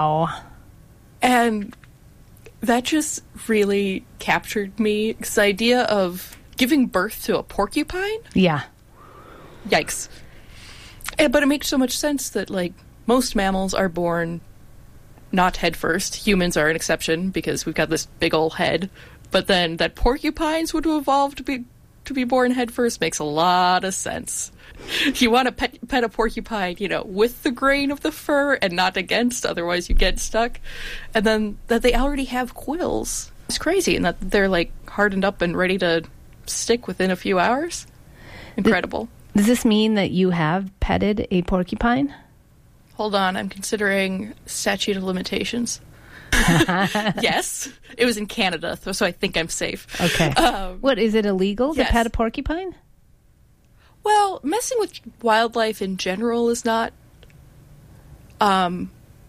Oh. And that just really captured me. This idea of giving birth to a porcupine? Yeah. Yikes. But it makes so much sense that, like, most mammals are born not head first. Humans are an exception because we've got this big old head. But then that porcupines would evolve to be born head first makes a lot of sense. You want to pet a porcupine, with the grain of the fur and not against, otherwise you get stuck. And then that they already have quills. It's crazy, and that they're, like, hardened up and ready to stick within a few hours. Incredible. Does this mean that you have petted a porcupine? Hold on, I'm considering statute of limitations. Yes, it was in Canada, so I think I'm safe. Okay. What, is it illegal to pet a porcupine? Well, messing with wildlife in general is not, Yeah.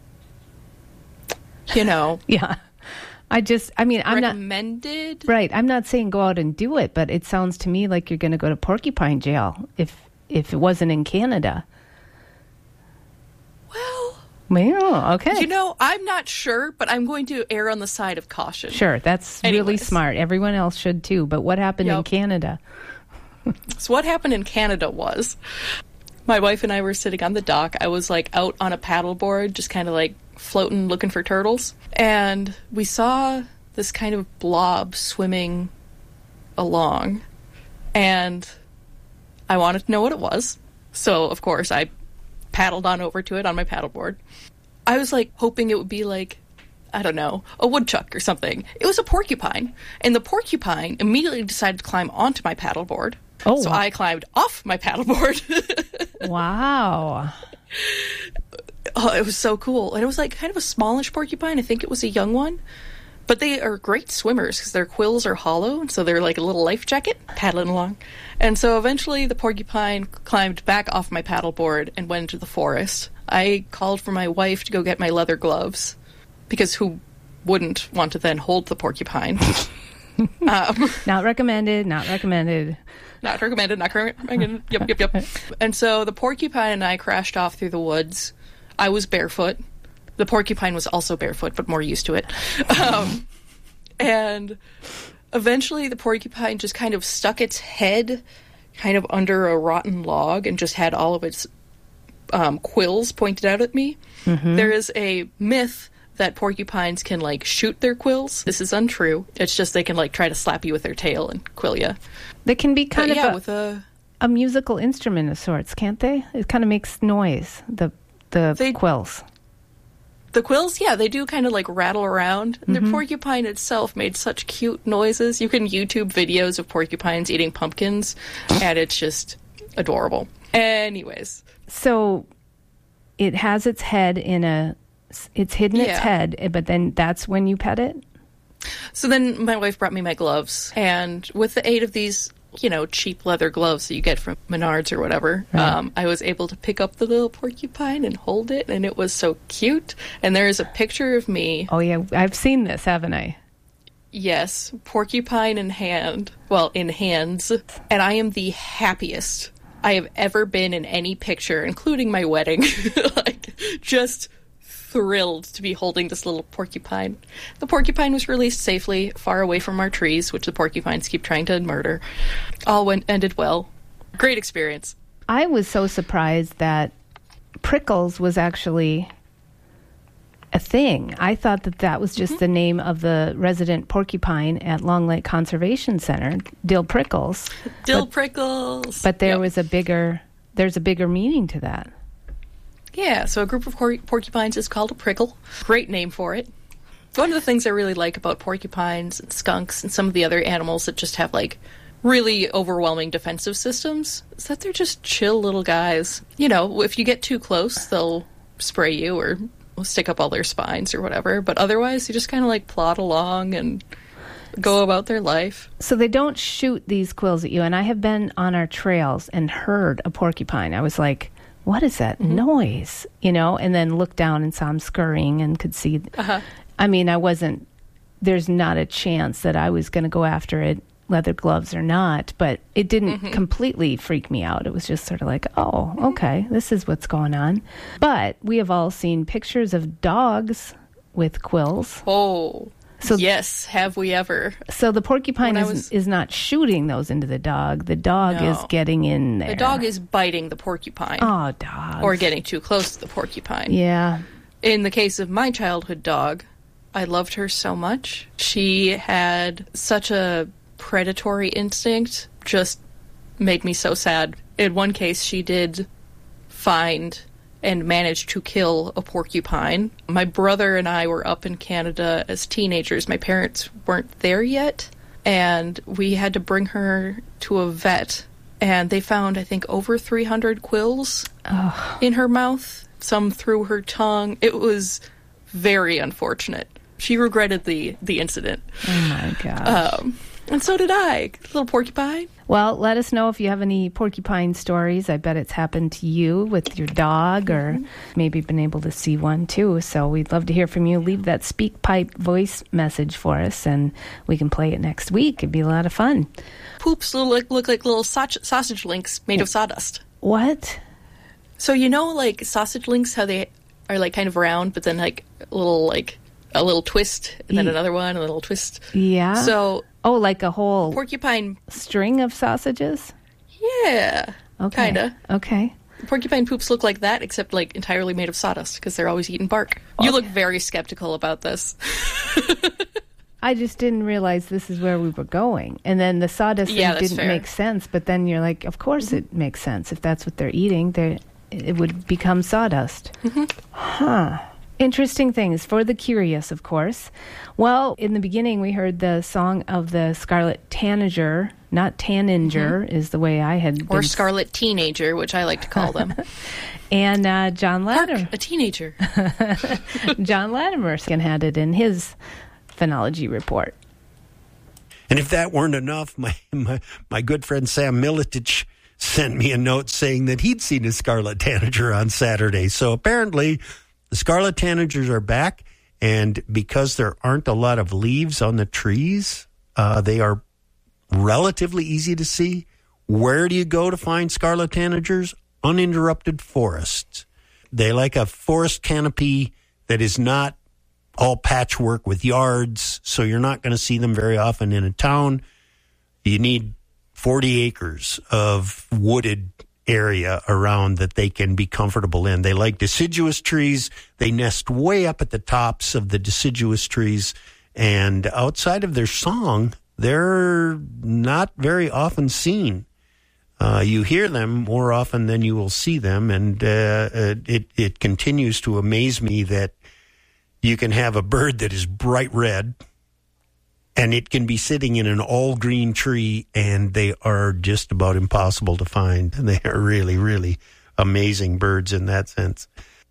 I'm recommended. Right. I'm not saying go out and do it, but it sounds to me like you're going to go to porcupine jail if it wasn't in Canada. Well, okay. I'm not sure, but I'm going to err on the side of caution. Sure, that's really smart. Everyone else should too. But what happened in Canada? So what happened in Canada was my wife and I were sitting on the dock. I was, like, out on a paddleboard, just kind of, like, floating, looking for turtles. And we saw this kind of blob swimming along. And I wanted to know what it was. So, of course, I paddled on over to it on my paddleboard. I was, like, hoping it would be, like, I don't know, a woodchuck or something. It was a porcupine. And the porcupine immediately decided to climb onto my paddleboard. Oh, so I climbed off my paddleboard. Wow. Oh, it was so cool. And it was, like, kind of a smallish porcupine. I think it was a young one. But they are great swimmers because their quills are hollow, and so they're like a little life jacket, paddling along. And so eventually the porcupine climbed back off my paddleboard and went into the forest. I called for my wife to go get my leather gloves, because who wouldn't want to then hold the porcupine? Not recommended, not recommended. Not recommended, not recommended. Yep. And so the porcupine and I crashed off through the woods. I was barefoot. The porcupine was also barefoot, but more used to it. And eventually the porcupine just kind of stuck its head kind of under a rotten log and just had all of its quills pointed out at me. Mm-hmm. There is a myth that porcupines can, like, shoot their quills. This is untrue. It's just they can, like, try to slap you with their tail and quill you. They can be kind of with a musical instrument of sorts, can't they? It kind of makes noise, the quills. The quills, yeah, they do kind of, like, rattle around. Mm-hmm. The porcupine itself made such cute noises. You can YouTube videos of porcupines eating pumpkins, and it's just adorable. Anyways. So it has its head it's hidden its head, but then that's when you pet it? So then my wife brought me my gloves, and with the aid of these, cheap leather gloves that you get from Menards or whatever, right. I was able to pick up the little porcupine and hold it, and it was so cute. And there is a picture of me. Oh, yeah. I've seen this, haven't I? Yes. Porcupine in hand. Well, in hands. And I am the happiest I have ever been in any picture, including my wedding. Like, just thrilled to be holding this little porcupine. The porcupine was released safely, far away from our trees, which the porcupines keep trying to murder. All ended well. Great experience. I was so surprised that Prickles was actually a thing. I thought that was just the name of the resident porcupine at Long Lake Conservation Center, Dill Prickles. Prickles! But there's a bigger meaning to that. Yeah, so a group of porcupines is called a prickle. Great name for it. One of the things I really like about porcupines and skunks and some of the other animals that just have, like, really overwhelming defensive systems is that they're just chill little guys. If you get too close, they'll spray you or stick up all their spines or whatever. But otherwise, they just kind of, like, plod along and go about their life. So they don't shoot these quills at you. And I have been on our trails and heard a porcupine. I was like, what is that noise? And then looked down and saw him scurrying and could see. I mean, there's not a chance that I was going to go after it leather gloves or not, but it didn't completely freak me out. It was just sort of like, oh, okay, this is what's going on. But we have all seen pictures of dogs with quills. Oh, so, yes, have we ever. So the porcupine is not shooting those into the dog. The dog is getting in there. The dog is biting the porcupine. Oh, dogs. Or getting too close to the porcupine. Yeah. In the case of my childhood dog, I loved her so much. She had such a predatory instinct, just made me so sad. In one case, she did find and managed to kill a porcupine. My brother and I were up in Canada as teenagers. My parents weren't there yet, and we had to bring her to a vet. And they found, I think, over 300 quills in her mouth, some through her tongue. It was very unfortunate. She regretted the incident. Oh, my gosh. And so did I, little porcupine. Well, let us know if you have any porcupine stories. I bet it's happened to you with your dog, or maybe been able to see one too. So we'd love to hear from you. Leave that SpeakPipe voice message for us, and we can play it next week. It'd be a lot of fun. Poops look like little sausage links made of sawdust. What? So like sausage links, how they are like kind of round, but then like a little twist, and then another one, a little twist. Yeah. So. Oh, like a whole porcupine string of sausages? Yeah. Okay. Kinda. Okay. Porcupine poops look like that, except like entirely made of sawdust, because they're always eating bark. You look very skeptical about this. I just didn't realize this is where we were going. And then the sawdust thing didn't make sense, but then you're like, of course it makes sense. If that's what they're eating, it would become sawdust. Huh. Interesting things for the curious, of course. Well, in the beginning, we heard the song of the Scarlet Tanager, not Tanager is the way I had Or Scarlet Teenager, which I like to call them. And John Latimer. Hark, a teenager. John Latimer had it in his phonology report. And if that weren't enough, my good friend Sam Militich sent me a note saying that he'd seen a Scarlet Tanager on Saturday. So apparently the Scarlet Tanagers are back, and because there aren't a lot of leaves on the trees, they are relatively easy to see. Where do you go to find Scarlet Tanagers? Uninterrupted forests. They like a forest canopy that is not all patchwork with yards, so you're not going to see them very often in a town. You need 40 acres of wooded area around that they can be comfortable in. They like deciduous trees. They nest way up at the tops of the deciduous trees, and outside of their song, they're not very often seen. You hear them more often than you will see them, and it continues to amaze me that you can have a bird that is bright red, and it can be sitting in an all-green tree, and they are just about impossible to find. They are really, really amazing birds in that sense.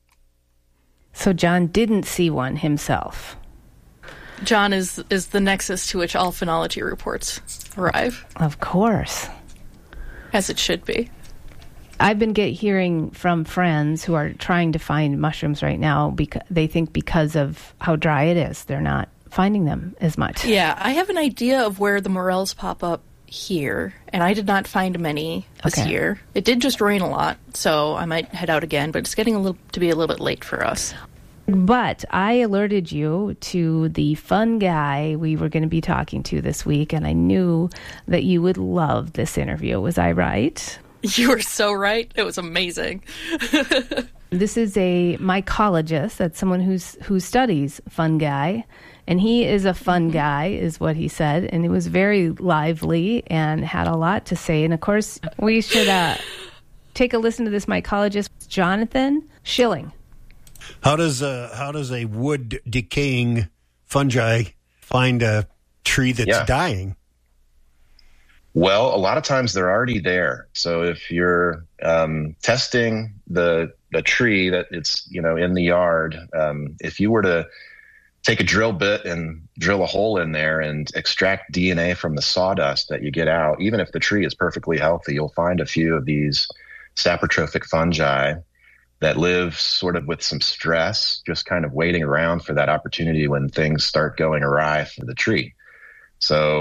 So John didn't see one himself. John is the nexus to which all phonology reports arrive. Of course. As it should be. I've been hearing from friends who are trying to find mushrooms right now because they think because of how dry it is, they're not finding them as much. Yeah, I have an idea of where the morels pop up here, and I did not find many this year. It did just rain a lot, so I might head out again, but it's getting to be a little bit late for us. But I alerted you to the fun guy we were going to be talking to this week, and I knew that you would love this interview. Was I right? You were so right. It was amazing. This is a mycologist. That's someone who studies fungi. And he is a fun guy, is what he said. And it was very lively and had a lot to say. And, of course, we should take a listen to this mycologist, Jonathan Schilling. How does a wood decaying fungi find a tree that's dying? Well, a lot of times they're already there. So if you're testing the tree that it's in the yard, if you were to take a drill bit and drill a hole in there and extract DNA from the sawdust that you get out, even if the tree is perfectly healthy, you'll find a few of these saprotrophic fungi that live sort of with some stress, just kind of waiting around for that opportunity when things start going awry for the tree. So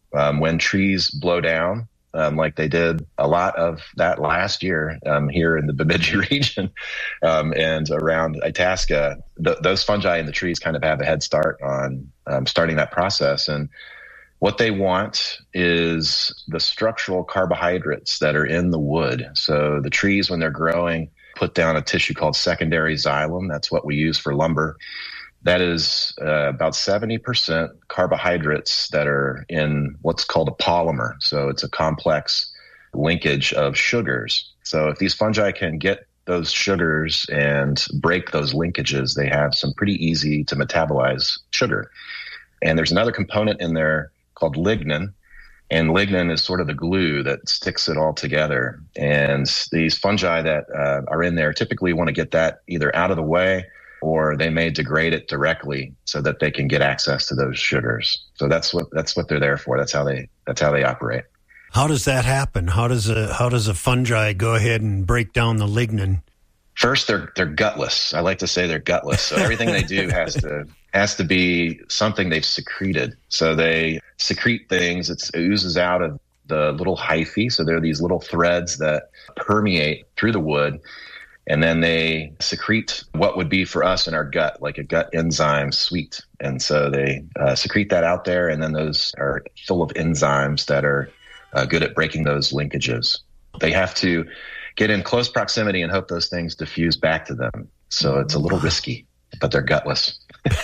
When trees blow down, like they did a lot of that last year here in the Bemidji region and around Itasca, those fungi in the trees kind of have a head start on starting that process. And what they want is the structural carbohydrates that are in the wood. So the trees, when they're growing, put down a tissue called secondary xylem. That's what we use for lumber. That is about 70% carbohydrates that are in what's called a polymer. So it's a complex linkage of sugars. So if these fungi can get those sugars and break those linkages, they have some pretty easy to metabolize sugar. And there's another component in there called lignin. And lignin is sort of the glue that sticks it all together. And these fungi that are in there typically want to get that either out of the way, or they may degrade it directly so that they can get access to those sugars. So that's what they're there for. That's how they operate. How does that happen? How does a fungi go ahead and break down the lignin? First, they're gutless. I like to say they're gutless. So everything they do has to be something they've secreted. So they secrete things. It oozes out of the little hyphae. So there are these little threads that permeate through the wood. And then they secrete what would be for us in our gut, like a gut enzyme sweet. And so they secrete that out there, and then those are full of enzymes that are good at breaking those linkages. They have to get in close proximity and hope those things diffuse back to them. So it's a little risky, but they're gutless.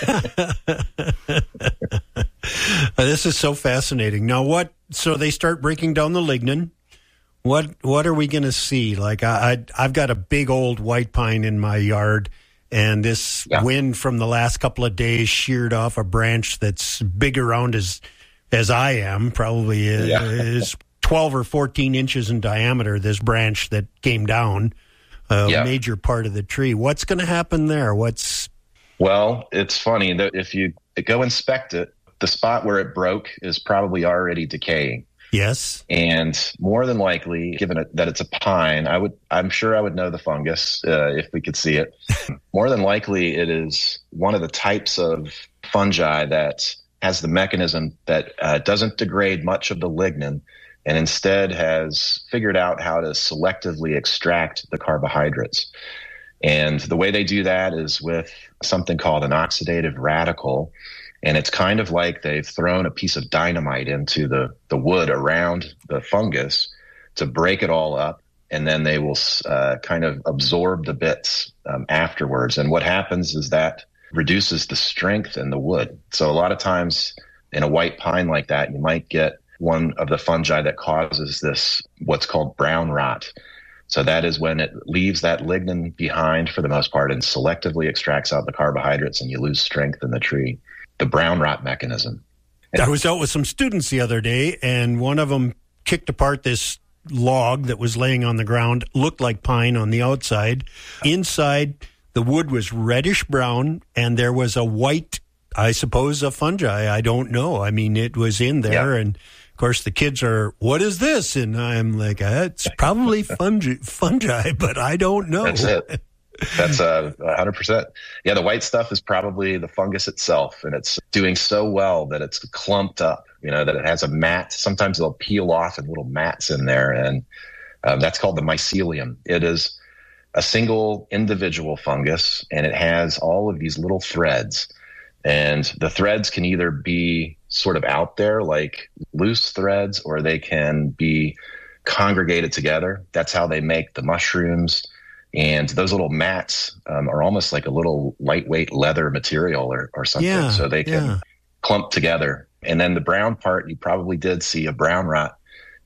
This is so fascinating. Now, so they start breaking down the lignin. What are we going to see? Like I've got a big old white pine in my yard, and this wind from the last couple of days sheared off a branch that's big around as I am, probably is 12 or 14 inches in diameter, this branch that came down, a major part of the tree. What's going to happen there? Well, it's funny that if you go inspect it, the spot where it broke is probably already decaying. Yes. And more than likely, given that it's a pine, I'm sure I would know the fungus if we could see it. More than likely, it is one of the types of fungi that has the mechanism that doesn't degrade much of the lignin, and instead has figured out how to selectively extract the carbohydrates. And the way they do that is with something called an oxidative radical. And it's kind of like they've thrown a piece of dynamite into the wood around the fungus to break it all up. And then they will kind of absorb the bits afterwards. And what happens is that reduces the strength in the wood. So a lot of times in a white pine like that, you might get one of the fungi that causes this, what's called brown rot. So that is when it leaves that lignin behind for the most part and selectively extracts out the carbohydrates, and you lose strength in the tree. The brown rot mechanism. I was out with some students the other day, and one of them kicked apart this log that was laying on the ground, looked like pine on the outside. Inside, the wood was reddish brown, and there was a white, I suppose, a fungi. I don't know. I mean, it was in there, and of course, the kids are, what is this? And I'm like, it's probably fungi, but I don't know. That's it. That's 100%. Yeah, the white stuff is probably the fungus itself, and it's doing so well that it's clumped up, that it has a mat. Sometimes they'll peel off in little mats in there, and that's called the mycelium. It is a single individual fungus, and it has all of these little threads. And the threads can either be sort of out there like loose threads, or they can be congregated together. That's how they make the mushrooms. And those little mats are almost like a little lightweight leather material or something. So they can clump together. And then the brown part, you probably did see a brown rot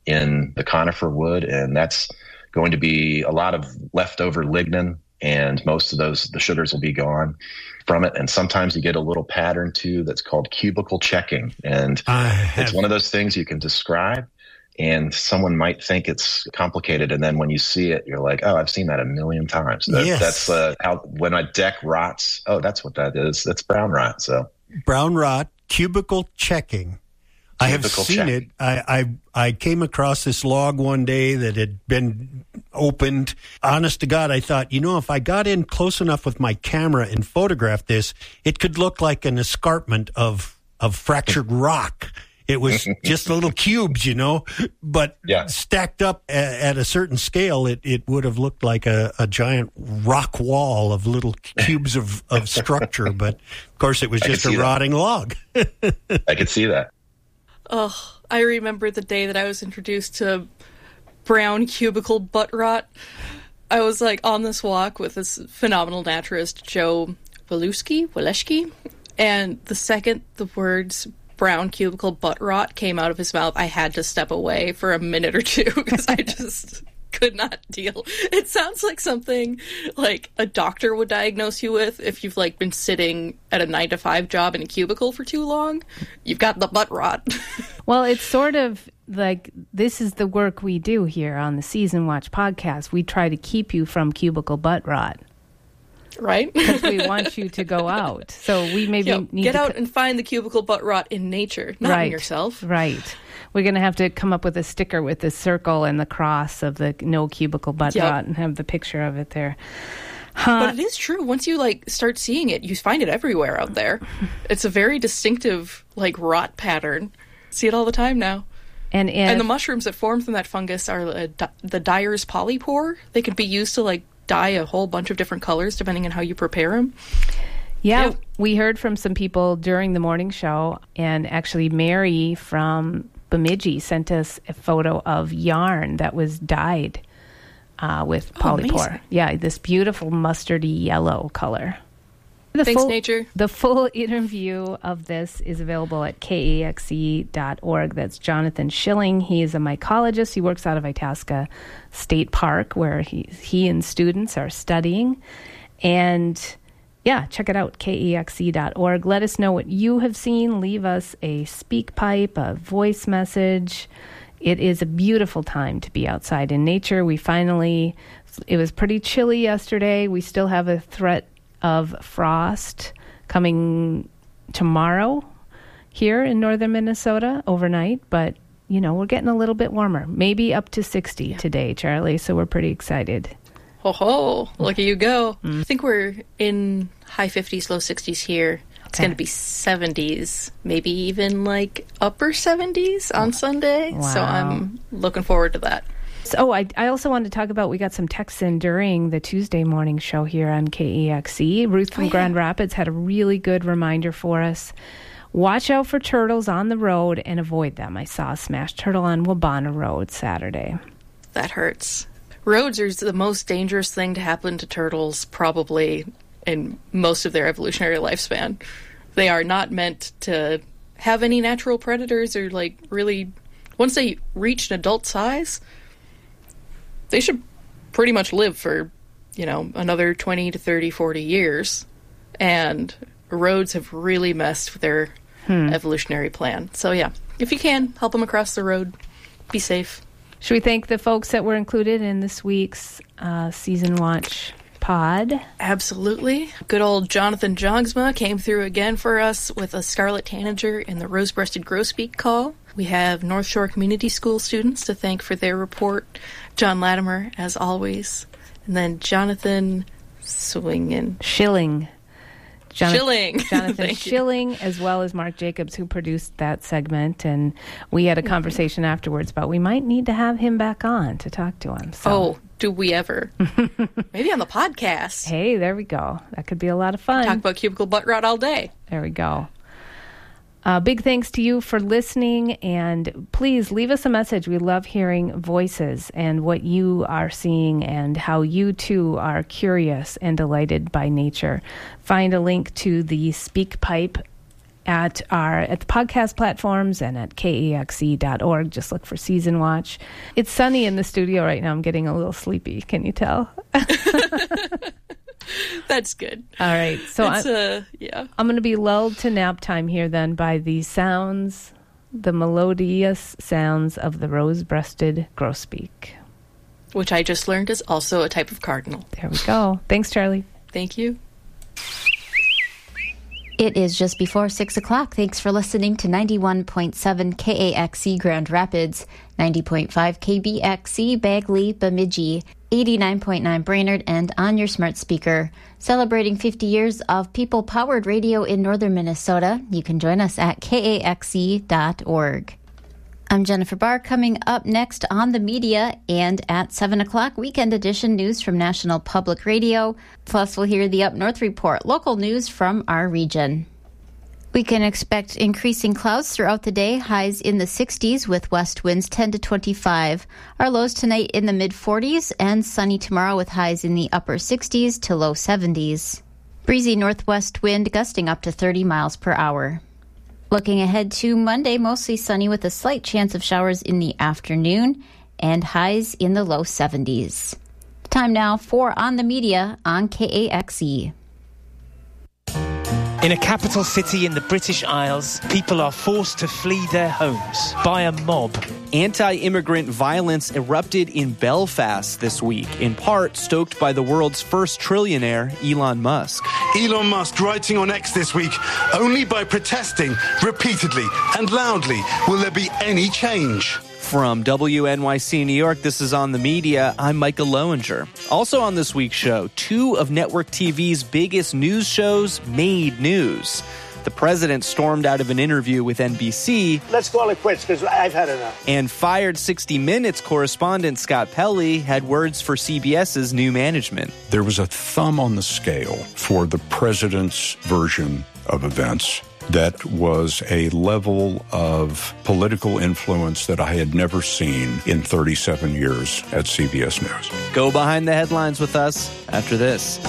in the conifer wood. And that's going to be a lot of leftover lignin. And most of the sugars will be gone from it. And sometimes you get a little pattern too that's called cubicle checking. And it's one of those things you can describe. And someone might think it's complicated, and then when you see it, you're like, "Oh, I've seen that a million times." That's how when a deck rots. Oh, that's what that is. That's brown rot. So brown rot, cubicle checking. I have seen it. I came across this log one day that had been opened. Honest to God, I thought, if I got in close enough with my camera and photographed this, it could look like an escarpment of fractured rock. It was just little cubes, but stacked up at a certain scale, it would have looked like a giant rock wall of little cubes of structure. But of course, it was just a rotting log. I could see that. Oh, I remember the day that I was introduced to brown cubicle butt rot. I was on this walk with this phenomenal naturalist, Joe Waleski, and the second the words brown cubicle butt rot came out of his mouth, I had to step away for a minute or two because I just could not deal. It sounds like something a doctor would diagnose you with if you've been sitting at a 9-to-5 job in a cubicle for too long. You've got the butt rot. Well, it's sort of this is the work we do here on the Season Watch podcast. We try to keep you from cubicle butt rot. Right? Because we want you to go out. So we maybe need get to out and find the cubicle butt rot in nature, not in yourself. Right. We're going to have to come up with a sticker with the circle and the cross of the no cubicle butt rot and have the picture of it there. But it is true. Once you start seeing it, you find it everywhere out there. It's a very distinctive rot pattern. See it all the time now. And the mushrooms that form from that fungus are the Dyer's polypore. They could be used to dye a whole bunch of different colors depending on how you prepare them. Yeah, we heard from some people during the morning show, and actually Mary from Bemidji sent us a photo of yarn that was dyed with polypore. Amazing. Yeah, this beautiful mustardy yellow color. Thanks, nature. The full interview of this is available at kaxe.org. That's Jonathan Schilling. He is a mycologist. He works out of Itasca State Park, where he and students are studying. And check it out, kaxe.org. Let us know what you have seen. Leave us a speak pipe, a voice message. It is a beautiful time to be outside in nature. It was pretty chilly yesterday. We still have a threat of frost coming tomorrow here in northern Minnesota overnight, but we're getting a little bit warmer, maybe up to 60 today, Charlie, so we're pretty excited. Ho, look at you go. I think we're in high 50s, low 60s here. It's going to be 70s, maybe even upper 70s on Sunday. Wow. So I'm looking forward to that. Oh, I also wanted to talk about, we got some texts in during the Tuesday morning show here on KEXE. Ruth from Grand Rapids had a really good reminder for us. Watch out for turtles on the road and avoid them. I saw a smashed turtle on Wabana Road Saturday. That hurts. Roads are the most dangerous thing to happen to turtles probably in most of their evolutionary lifespan. They are not meant to have any natural predators or really, once they reach an adult size, they should pretty much live for, another 20 to 30, 40 years. And roads have really messed with their evolutionary plan. So, if you can, help them across the road. Be safe. Should we thank the folks that were included in this week's Season Watch pod? Absolutely. Good old Jonathan Jongsma came through again for us with a scarlet tanager in the rose-breasted grosbeak call. We have North Shore Community School students to thank for their report. John Latimer, as always. And then Jonathan Schilling. Jonathan Schilling, as well as Mark Jacobs, who produced that segment. And we had a conversation afterwards about we might need to have him back on to talk to him. So. Oh, do we ever? Maybe on the podcast. Hey, there we go. That could be a lot of fun. Talk about cubicle butt rot all day. There we go. Big thanks to you for listening, and please leave us a message. We love hearing voices and what you are seeing and how you too are curious and delighted by nature. Find a link to the Speak Pipe at the podcast platforms and at kaxe.org. Just look for Season Watch. It's sunny in the studio right now. I'm getting a little sleepy. Can you tell? That's good. All right. So I'm going to be lulled to nap time here then by the sounds, the melodious sounds of the rose-breasted grosbeak. Which I just learned is also a type of cardinal. There we go. Thanks, Charlie. Thank you. It is just before 6 o'clock. Thanks for listening to 91.7 KAXE Grand Rapids, 90.5 KBXE Bagley, Bemidji, 89.9 Brainerd, and on your smart speaker. Celebrating 50 years of people-powered radio in northern Minnesota. You can join us at kaxe.org. I'm Jennifer Barr. Coming up next on the media and at 7 o'clock, Weekend Edition news from National Public Radio. Plus, we'll hear the Up North Report, local news from our region. We can expect increasing clouds throughout the day, highs in the 60s with west winds 10 to 25. Our lows tonight in the mid-40s and sunny tomorrow with highs in the upper 60s to low 70s. Breezy northwest wind gusting up to 30 miles per hour. Looking ahead to Monday, mostly sunny with a slight chance of showers in the afternoon and highs in the low 70s. Time now for On the Media on KAXE. In a capital city in the British Isles, people are forced to flee their homes by a mob. Anti-immigrant violence erupted in Belfast this week, in part stoked by the world's first trillionaire, Elon Musk. Elon Musk writing on X this week, only by protesting repeatedly and loudly will there be any change. From WNYC New York, this is On the Media. I'm Michael Lowinger. Also on this week's show, two of network TV's biggest news shows made news. The president stormed out of an interview with NBC. Let's call it quits, because I've had enough. And fired 60 Minutes correspondent Scott Pelley had words for CBS's new management. There was a thumb on the scale for the president's version of events. That was a level of political influence that I had never seen in 37 years at CBS News. Go behind the headlines with us after this.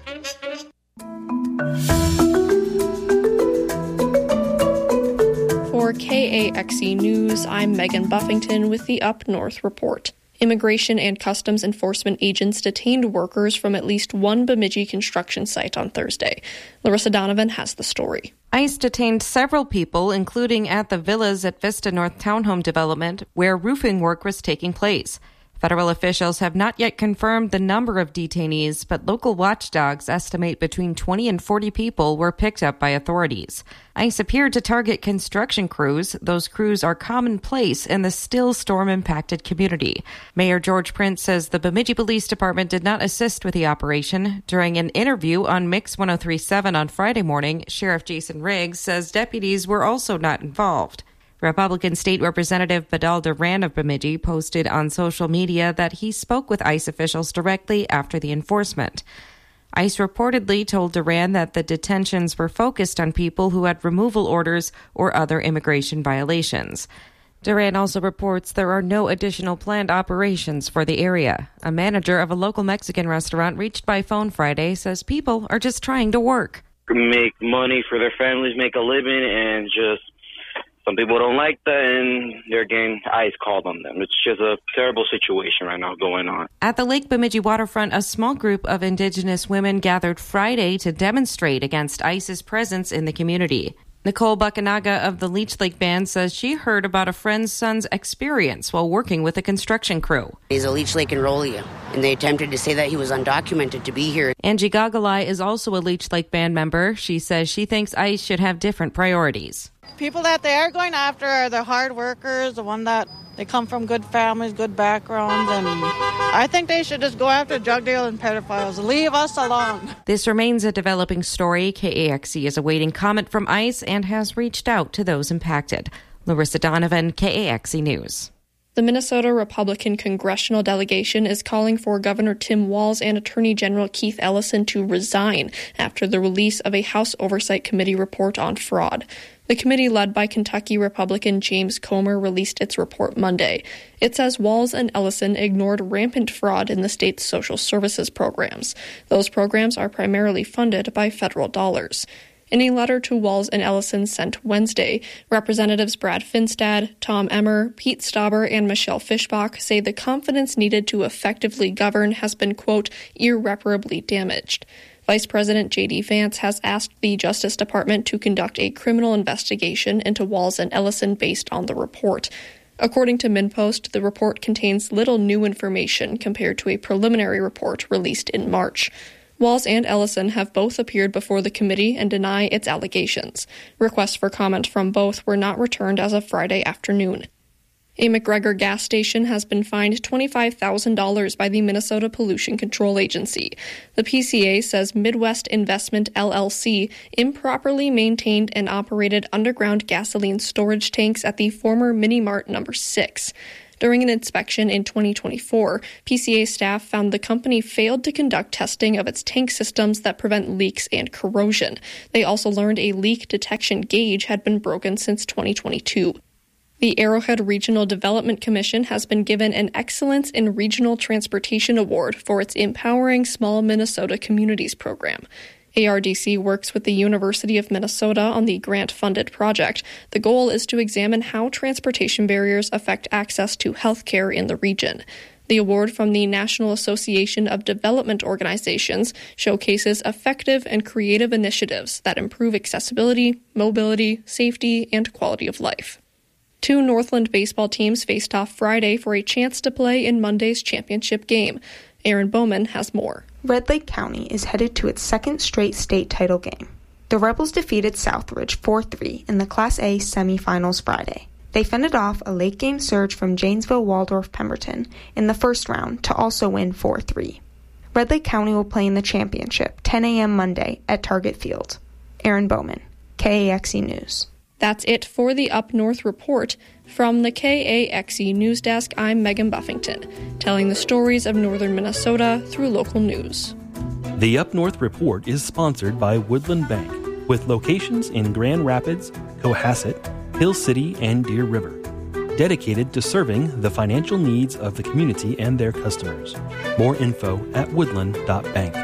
For KAXE News, I'm Megan Buffington with the Up North Report. Immigration and Customs Enforcement agents detained workers from at least one Bemidji construction site on Thursday. Larissa Donovan has the story. ICE detained several people, including at the villas at Vista North Townhome Development, where roofing work was taking place. Federal officials have not yet confirmed the number of detainees, but local watchdogs estimate between 20 and 40 people were picked up by authorities. ICE appeared to target construction crews. Those crews are commonplace in the still storm-impacted community. Mayor George Prince says the Bemidji Police Department did not assist with the operation. During an interview on Mix 103.7 on Friday morning, Sheriff Jason Riggs says deputies were also not involved. Republican State Representative Badal Duran of Bemidji posted on social media that he spoke with ICE officials directly after the enforcement. ICE reportedly told Duran that the detentions were focused on people who had removal orders or other immigration violations. Duran also reports there are no additional planned operations for the area. A manager of a local Mexican restaurant reached by phone Friday says people are just trying to work. Make money for their families, make a living, and just some people don't like that, and they're getting ICE called on them. It's just a terrible situation right now going on. At the Lake Bemidji waterfront, a small group of Indigenous women gathered Friday to demonstrate against ICE's presence in the community. Nicole Buckanaga of the Leech Lake Band says she heard about a friend's son's experience while working with a construction crew. He's a Leech Lake enrollee, and they attempted to say that he was undocumented to be here. Angie Gagalai is also a Leech Lake Band member. She says she thinks ICE should have different priorities. People that they are going after are the hard workers, the one that they come from good families, good backgrounds, and I think they should just go after drug dealers and pedophiles. Leave us alone. This remains a developing story. KAXE is awaiting comment from ICE and has reached out to those impacted. Larissa Donovan, KAXE News. The Minnesota Republican congressional delegation is calling for Governor Tim Walz and Attorney General Keith Ellison to resign after the release of a House Oversight Committee report on fraud. The committee, led by Kentucky Republican James Comer, released its report Monday. It says Walz and Ellison ignored rampant fraud in the state's social services programs. Those programs are primarily funded by federal dollars. In a letter to Walz and Ellison sent Wednesday, Representatives Brad Finstad, Tom Emmer, Pete Stauber, and Michelle Fischbach say the confidence needed to effectively govern has been, quote, irreparably damaged. Vice President J.D. Vance has asked the Justice Department to conduct a criminal investigation into Walz and Ellison based on the report. According to MinnPost, the report contains little new information compared to a preliminary report released in March. Walz and Ellison have both appeared before the committee and deny its allegations. Requests for comment from both were not returned as of Friday afternoon. A McGregor gas station has been fined $25,000 by the Minnesota Pollution Control Agency. The PCA says Midwest Investment LLC improperly maintained and operated underground gasoline storage tanks at the former Mini Mart No. 6. During an inspection in 2024, PCA staff found the company failed to conduct testing of its tank systems that prevent leaks and corrosion. They also learned a leak detection gauge had been broken since 2022. The Arrowhead Regional Development Commission has been given an Excellence in Regional Transportation Award for its Empowering Small Minnesota Communities program. ARDC works with the University of Minnesota on the grant-funded project. The goal is to examine how transportation barriers affect access to health care in the region. The award from the National Association of Development Organizations showcases effective and creative initiatives that improve accessibility, mobility, safety, and quality of life. 2 Northland baseball teams faced off Friday for a chance to play in Monday's championship game. Aaron Bowman has more. Red Lake County is headed to its second straight state title game. The Rebels defeated Southridge 4-3 in the Class A semifinals Friday. They fended off a late-game surge from Janesville Waldorf Pemberton in the first round to also win 4-3. Red Lake County will play in the championship 10 a.m. Monday at Target Field. Aaron Bowman, KAXE News. That's it for the Up North Report. From the KAXE News Desk, I'm Megan Buffington, telling the stories of northern Minnesota through local news. The Up North Report is sponsored by Woodland Bank, with locations in Grand Rapids, Cohasset, Hill City, and Deer River, dedicated to serving the financial needs of the community and their customers. More info at woodland.bank.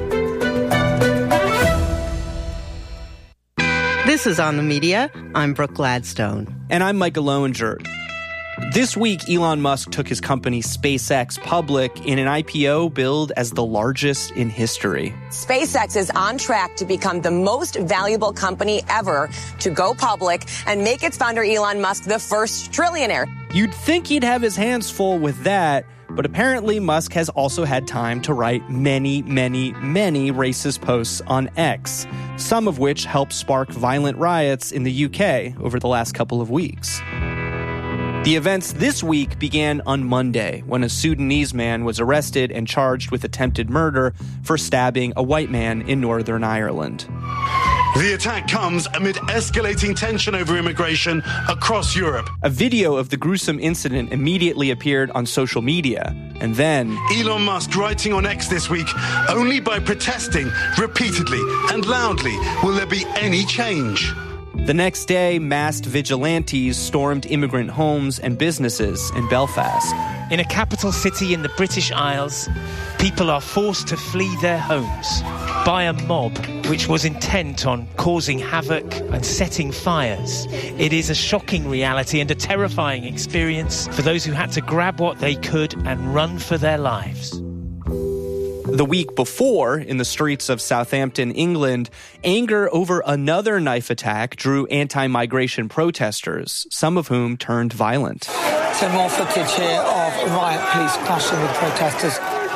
This is On the Media. I'm Brooke Gladstone. And I'm Micah Lowinger. This week, Elon Musk took his company SpaceX public in an IPO billed as the largest in history. SpaceX is on track to become the most valuable company ever to go public and make its founder Elon Musk the first trillionaire. You'd think he'd have his hands full with that, but apparently Musk has also had time to write many, many, many racist posts on X, some of which helped spark violent riots in the UK over the last couple of weeks. The events this week began on Monday when a Sudanese man was arrested and charged with attempted murder for stabbing a white man in Northern Ireland. The attack comes amid escalating tension over immigration across Europe. A video of the gruesome incident immediately appeared on social media, and then Elon Musk writing on X this week, only by protesting repeatedly and loudly will there be any change. The next day, masked vigilantes stormed immigrant homes and businesses in Belfast. In a capital city in the British Isles, people are forced to flee their homes by a mob which was intent on causing havoc and setting fires. It is a shocking reality and a terrifying experience for those who had to grab what they could and run for their lives. The week before, in the streets of Southampton, England, anger over another knife attack drew anti-migration protesters, some of whom turned violent. Some more footage here of riot police clashing with protesters.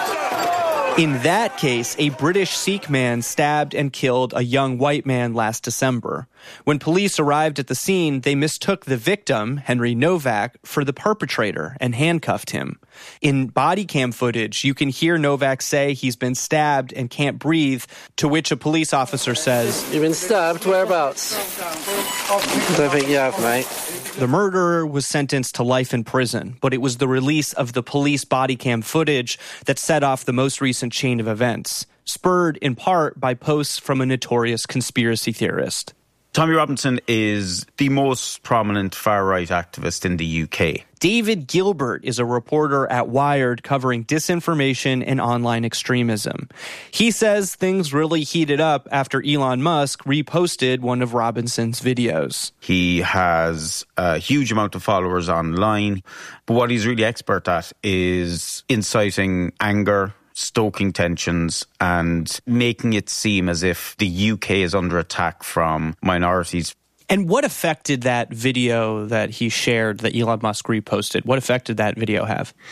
In that case, a British Sikh man stabbed and killed a young white man last December. When police arrived at the scene, they mistook the victim, Henry Novak, for the perpetrator and handcuffed him. In body cam footage, you can hear Novak say he's been stabbed and can't breathe, to which a police officer says, "You've been stabbed? Whereabouts?" "I don't think you have, mate." The murderer was sentenced to life in prison, but it was the release of the police body cam footage that set off the most recent chain of events, spurred in part by posts from a notorious conspiracy theorist. Tommy Robinson is the most prominent far-right activist in the UK. David Gilbert is a reporter at Wired covering disinformation and online extremism. He says things really heated up after Elon Musk reposted one of Robinson's videos. He has a huge amount of followers online, but what he's really expert at is inciting anger, stoking tensions, and making it seem as if the UK is under attack from minorities. And what effect did that video that he shared, that Elon Musk reposted, what effect did that video have?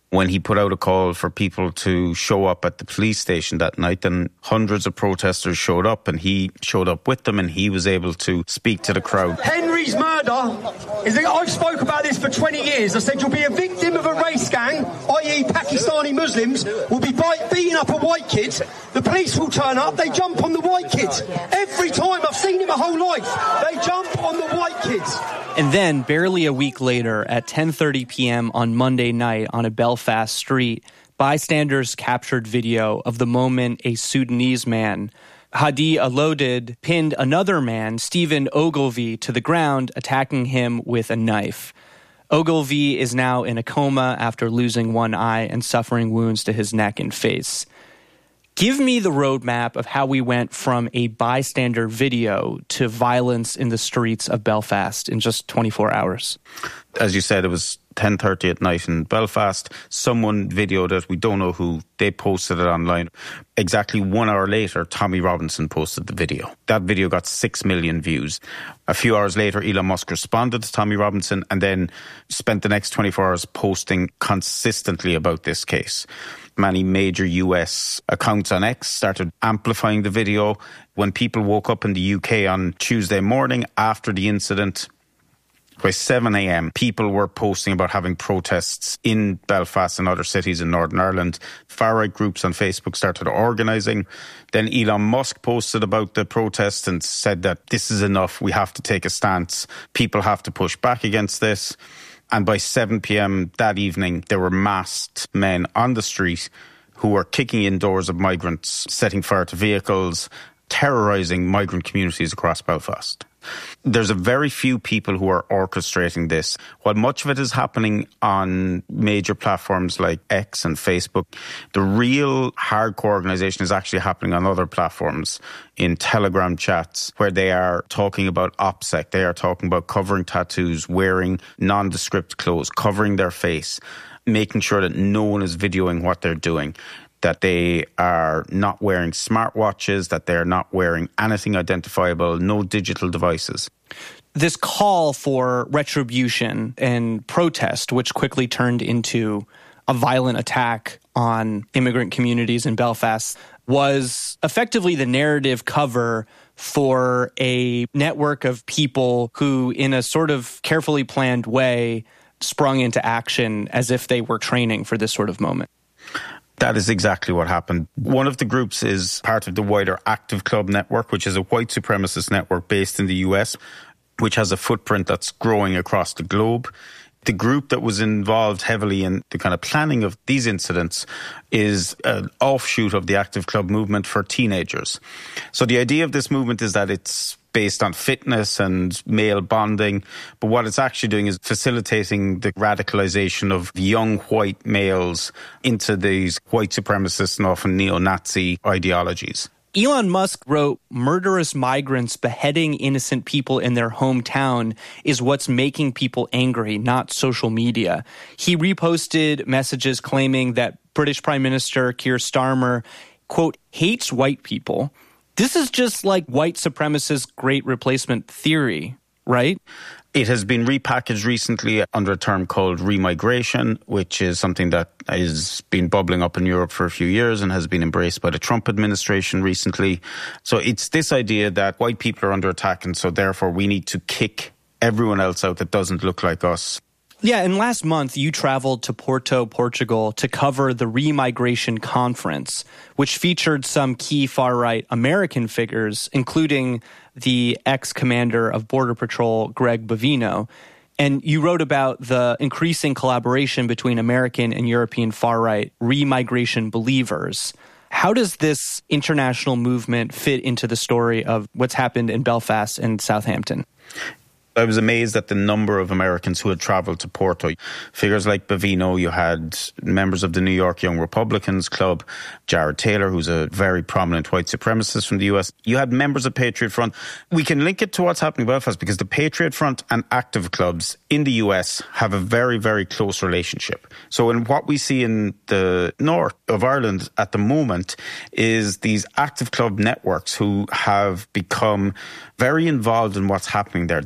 when he put out a call for people to show up at the police station that night, and hundreds of protesters showed up, and he showed up with them, and he was able to speak to the crowd. Henry's murder is that I've spoke about this for 20 years. I said you'll be a victim of a race gang, i.e. Pakistani Muslims will be beating up a white kid. The police will turn up, they jump on the white kids. Every time, I've seen it my whole life, they jump on the white kids. And then, barely a week later, at 10:30 p.m. on Monday night on a Belfast street, bystanders captured video of the moment a Sudanese man, Hadi Alodid, pinned another man, Stephen Ogilvie, to the ground, attacking him with a knife. Ogilvie is now in a coma after losing one eye and suffering wounds to his neck and face. Give me the roadmap of how we went from a bystander video to violence in the streets of Belfast in just 24 hours. As you said, it was 10:30 at night in Belfast. Someone videoed it. We don't know who. They posted it online. Exactly 1 hour later, Tommy Robinson posted the video. That video got 6 million views. A few hours later, Elon Musk responded to Tommy Robinson and then spent the next 24 hours posting consistently about this case. Many major US accounts on X started amplifying the video. When people woke up in the UK on Tuesday morning after the incident, by 7 a.m, people were posting about having protests in Belfast and other cities in Northern Ireland. Far-right groups on Facebook started organising. Then Elon Musk posted about the protests and said that this is enough, we have to take a stance, people have to push back against this. And by 7 p.m. that evening, there were masked men on the street who were kicking in doors of migrants, setting fire to vehicles, terrorising migrant communities across Belfast. There's a very few people who are orchestrating this. While much of it is happening on major platforms like X and Facebook, the real hardcore organisation is actually happening on other platforms, in Telegram chats, where they are talking about OPSEC. They are talking about covering tattoos, wearing nondescript clothes, covering their face, making sure that no one is videoing what they're doing, that they are not wearing smartwatches, that they're not wearing anything identifiable, no digital devices. This call for retribution and protest, which quickly turned into a violent attack on immigrant communities in Belfast, was effectively the narrative cover for a network of people who, in a sort of carefully planned way, sprung into action as if they were training for this sort of moment. That is exactly what happened. One of the groups is part of the wider Active Club network, which is a white supremacist network based in the US, which has a footprint that's growing across the globe. The group that was involved heavily in the kind of planning of these incidents is an offshoot of the Active Club movement for teenagers. So the idea of this movement is that it's based on fitness and male bonding, but what it's actually doing is facilitating the radicalization of young white males into these white supremacist and often neo-Nazi ideologies. Elon Musk wrote, "Murderous migrants beheading innocent people in their hometown is what's making people angry, not social media." He reposted messages claiming that British Prime Minister Keir Starmer, quote, hates white people. This is just like white supremacist great replacement theory, right? It has been repackaged recently under a term called remigration, which is something that has been bubbling up in Europe for a few years and has been embraced by the Trump administration recently. So it's this idea that white people are under attack, and so therefore we need to kick everyone else out that doesn't look like us. Yeah, and last month you traveled to Porto, Portugal to cover the Remigration Conference, which featured some key far-right American figures, including the ex-commander of Border Patrol, Greg Bovino. And you wrote about the increasing collaboration between American and European far-right remigration believers. How does this international movement fit into the story of what's happened in Belfast and Southampton? I was amazed at the number of Americans who had travelled to Porto. Figures like Bovino, you had members of the New York Young Republicans Club, Jared Taylor, who's a very prominent white supremacist from the US. You had members of Patriot Front. We can link it to what's happening in Belfast because the Patriot Front and active clubs in the US have a very, very close relationship. So in what we see in the north of Ireland at the moment is these active club networks who have become very involved in what's happening there. They see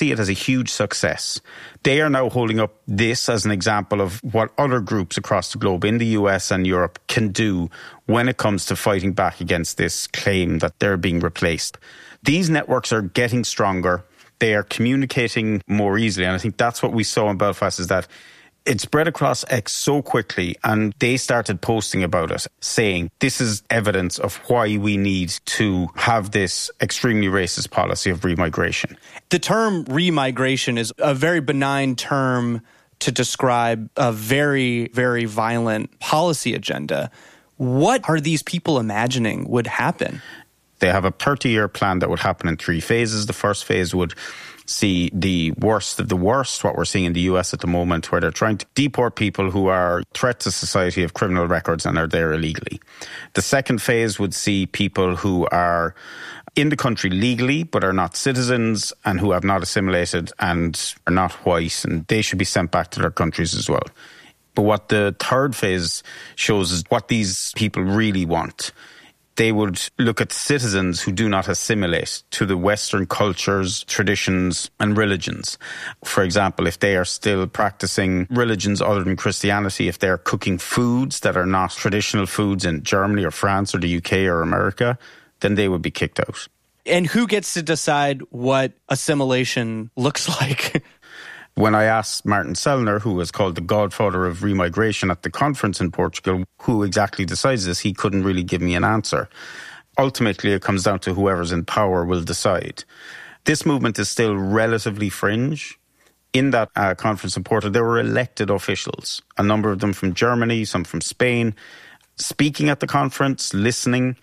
see it as a huge success. They are now holding up this as an example of what other groups across the globe in the US and Europe can do when it comes to fighting back against this claim that they're being replaced. These networks are getting stronger. They are communicating more easily. And I think that's what we saw in Belfast, is that it spread across X so quickly, and they started posting about it, saying this is evidence of why we need to have this extremely racist policy of remigration. The term remigration is a very benign term to describe a very, very violent policy agenda. What are these people imagining would happen? They have a 30-year plan that would happen in 3 phases. The first phase would see the worst of the worst, what we're seeing in the US at the moment, where they're trying to deport people who are threat to society, have criminal records and are there illegally. The second phase would see people who are in the country legally but are not citizens and who have not assimilated and are not white, and they should be sent back to their countries as well. But what the third phase shows is what these people really want. They would look at citizens who do not assimilate to the Western cultures, traditions and religions. For example, if they are still practicing religions other than Christianity, if they're cooking foods that are not traditional foods in Germany or France or the UK or America, then they would be kicked out. And who gets to decide what assimilation looks like? When I asked Martin Sellner, who was called the godfather of remigration at the conference in Portugal, who exactly decides this, he couldn't really give me an answer. Ultimately, it comes down to whoever's in power will decide. This movement is still relatively fringe. In that conference in Porto, there were elected officials, a number of them from Germany, some from Spain, speaking at the conference, listening.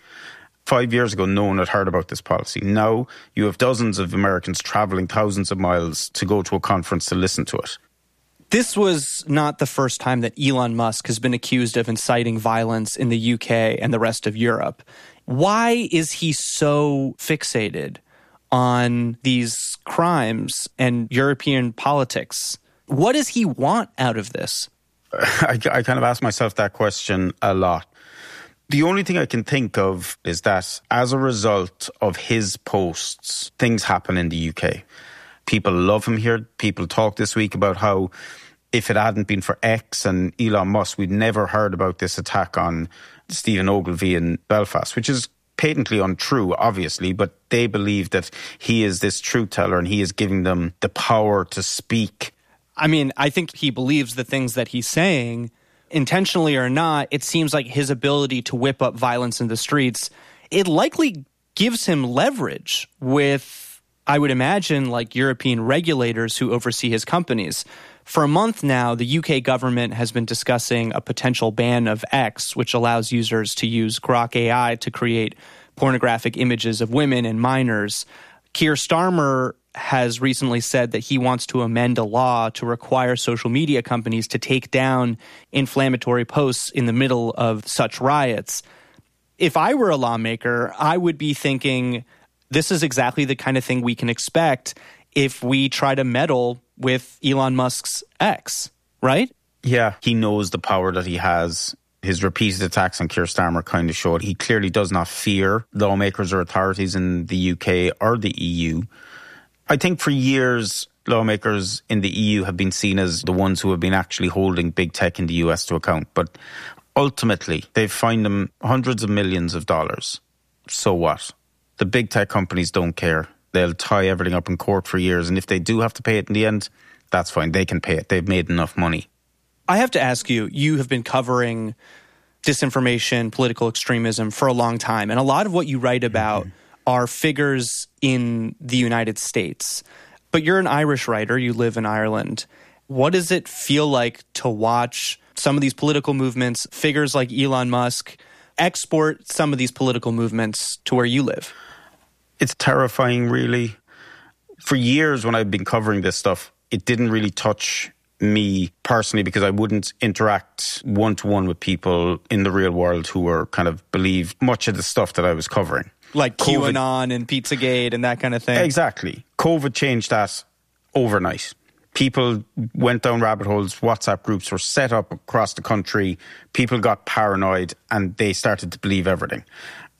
5 years ago, no one had heard about this policy. Now, you have dozens of Americans travelling thousands of miles to go to a conference to listen to it. This was not the first time that Elon Musk has been accused of inciting violence in the UK and the rest of Europe. Why is he so fixated on these crimes and European politics? What does he want out of this? I kind of ask myself that question a lot. The only thing I can think of is that as a result of his posts, things happen in the UK. People love him here. People talk this week about how if it hadn't been for X and Elon Musk, we'd never heard about this attack on Stephen Ogilvy in Belfast, which is patently untrue, obviously, but they believe that he is this truth teller and he is giving them the power to speak. I mean, I think he believes the things that he's saying. Intentionally or not, it seems like his ability to whip up violence in the streets, it likely gives him leverage with, I would imagine, like European regulators who oversee his companies. For a month now, the UK government has been discussing a potential ban of X, which allows users to use Grok AI to create pornographic images of women and minors. Keir Starmer has recently said that he wants to amend a law to require social media companies to take down inflammatory posts in the middle of such riots. If I were a lawmaker, I would be thinking this is exactly the kind of thing we can expect if we try to meddle with Elon Musk's X, right? Yeah, he knows the power that he has. His repeated attacks on Keir Starmer kind of showed he clearly does not fear lawmakers or authorities in the UK or the EU. I think for years, lawmakers in the EU have been seen as the ones who have been actually holding big tech in the US to account. But ultimately, they've fined them hundreds of millions of dollars. So what? The big tech companies don't care. They'll tie everything up in court for years. And if they do have to pay it in the end, that's fine. They can pay it. They've made enough money. I have to ask you, you have been covering disinformation, political extremism for a long time. And a lot of what you write about are figures in the United States. But you're an Irish writer. You live in Ireland. What does it feel like to watch some of these political movements, figures like Elon Musk, export some of these political movements to where you live? It's terrifying, really. For years when I've been covering this stuff, it didn't really touch me personally because I wouldn't interact one-to-one with people in the real world who were kind of believed much of the stuff that I was covering. Like QAnon and Pizzagate and that kind of thing. Exactly. COVID changed that overnight. People went down rabbit holes. WhatsApp groups were set up across the country. People got paranoid and they started to believe everything.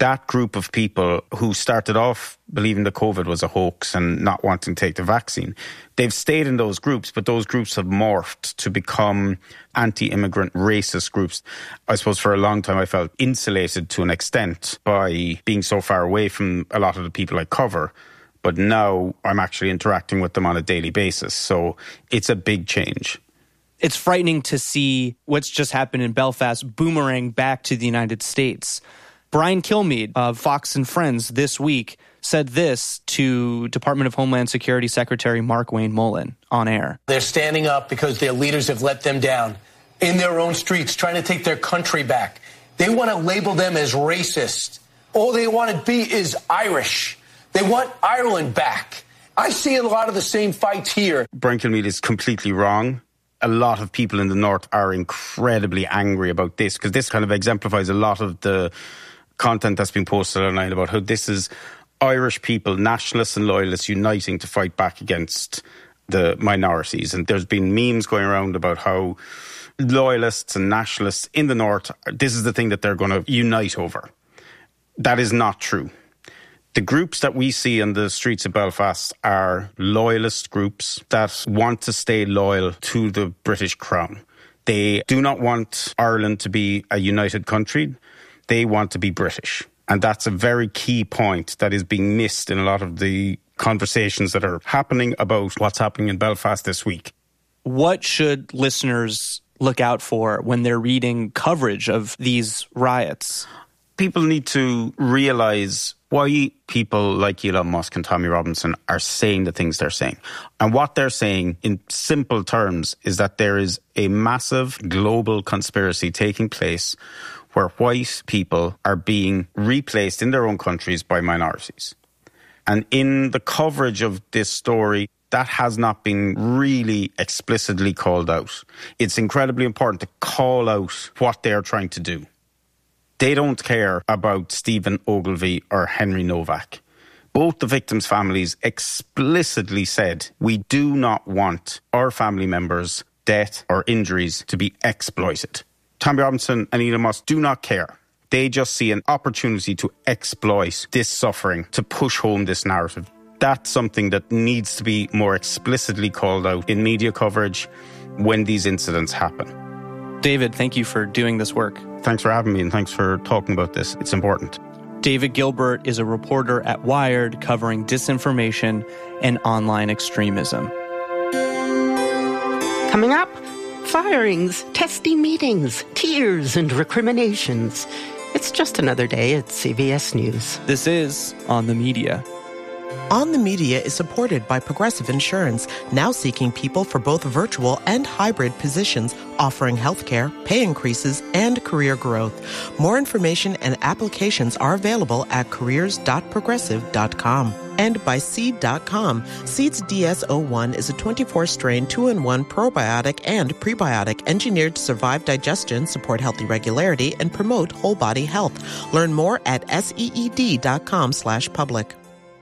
that group of people who started off believing that COVID was a hoax and not wanting to take the vaccine, they've stayed in those groups, but those groups have morphed to become anti-immigrant racist groups. I suppose for a long time I felt insulated to an extent by being so far away from a lot of the people I cover, but now I'm actually interacting with them on a daily basis. So it's a big change. It's frightening to see what's just happened in Belfast boomerang back to the United States. Brian Kilmeade of Fox and Friends this week said this to Department of Homeland Security Secretary Mark Wayne Mullen on air. They're standing up because their leaders have let them down in their own streets, trying to take their country back. They want to label them as racist. All they want to be is Irish. They want Ireland back. I see a lot of the same fights here. Brian Kilmeade is completely wrong. A lot of people in the North are incredibly angry about this because this kind of exemplifies a lot of the content that's been posted online about how this is Irish people, nationalists and loyalists, uniting to fight back against the minorities. And there's been memes going around about how loyalists and nationalists in the North, this is the thing that they're going to unite over. That is not true. The groups that we see on the streets of Belfast are loyalist groups that want to stay loyal to the British Crown. They do not want Ireland to be a united country. They want to be British. And that's a very key point that is being missed in a lot of the conversations that are happening about what's happening in Belfast this week. What should listeners look out for when they're reading coverage of these riots? People need to realise why people like Elon Musk and Tommy Robinson are saying the things they're saying. And what they're saying in simple terms is that there is a massive global conspiracy taking place where white people are being replaced in their own countries by minorities. And in the coverage of this story, that has not been really explicitly called out. It's incredibly important to call out what they're trying to do. They don't care about Stephen Ogilvy or Henry Novak. Both the victims' families explicitly said, we do not want our family members' death or injuries to be exploited. Tommy Robinson and Elon Musk do not care. They just see an opportunity to exploit this suffering, to push home this narrative. That's something that needs to be more explicitly called out in media coverage when these incidents happen. David, thank you for doing this work. Thanks for having me and thanks for talking about this. It's important. David Gilbert is a reporter at Wired covering disinformation and online extremism. Coming up, firings, testy meetings, tears and recriminations. It's just another day at CBS News. This is On the Media. On the Media is supported by Progressive Insurance, now seeking people for both virtual and hybrid positions, offering healthcare, pay increases, and career growth. More information and applications are available at careers.progressive.com. And by Seed.com. Seed's DS-01 is a 24-strain 2-in-1 probiotic and prebiotic engineered to survive digestion, support healthy regularity, and promote whole body health. Learn more at seed.com/public.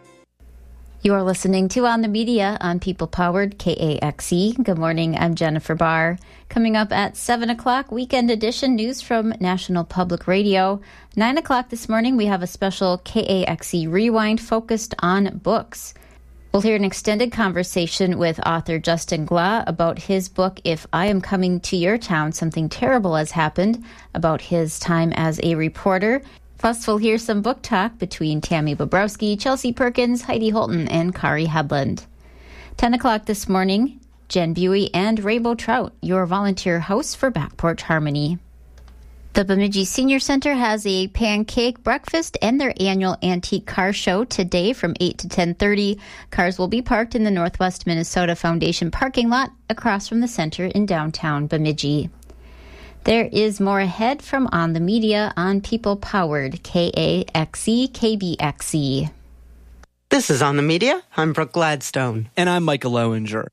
You are listening to On the Media on People Powered KAXE. Good morning, I'm Jennifer Barr. Coming up at 7 o'clock, Weekend Edition news from National Public Radio. 9 o'clock this morning, we have a special KAXE Rewind focused on books. We'll hear an extended conversation with author Justin Glah about his book, If I Am Coming to Your Town, Something Terrible Has Happened, about his time as a reporter. Plus, we'll hear some book talk between Tammy Bobrowski, Chelsea Perkins, Heidi Holton, and Kari Hedlund. 10 o'clock this morning, Jen Buey and Rainbow Trout, your volunteer hosts for Back Porch Harmony. The Bemidji Senior Center has a pancake breakfast and their annual antique car show today from 8 to 10:30. Cars will be parked in the Northwest Minnesota Foundation parking lot across from the center in downtown Bemidji. There is more ahead from On the Media on People Powered, KAXE, KBXE. This is On the Media. I'm Brooke Gladstone. And I'm Michael Lowinger.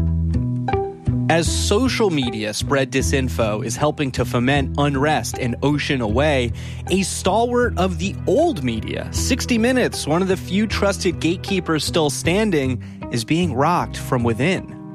As social media spread disinfo is helping to foment unrest and ocean away, a stalwart of the old media, 60 Minutes, one of the few trusted gatekeepers still standing, is being rocked from within.